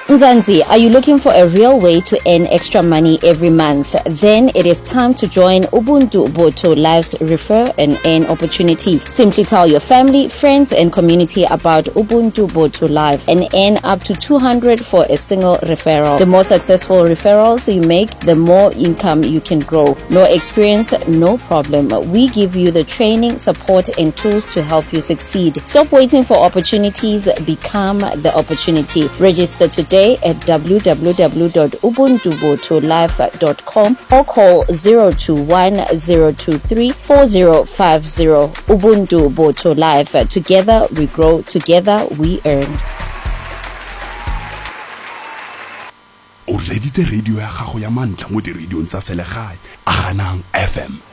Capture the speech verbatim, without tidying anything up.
Mzansi, are you looking for a real way to earn extra money every month? Then it is time to join Ubuntu Boto Live's Refer and Earn opportunity. Simply tell your family, friends, and community about Ubuntu Boto Live and earn up to two hundred for a single referral. The more successful referrals you make, the more income you can grow. No experience, no problem. We give you the training, support, and tools to help you succeed. Stop waiting for opportunities. Become the opportunity. Register today at w w w dot ubuntu boto live dot com or call zero two one zero two three four zero five zero. Ubuntu Boto Live. Together we grow, together we earn. O reditse radio ya gago ya mantla mo di radio tsa selegae. Aganang F M.